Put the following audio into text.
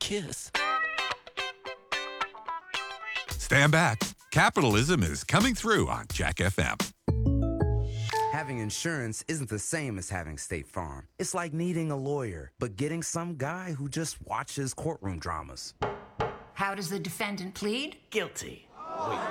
kiss. Stand back. Capitalism is coming through on Jack FM. Having insurance isn't the same as having State Farm. It's like needing a lawyer, but getting some guy who just watches courtroom dramas. How does the defendant plead? Guilty.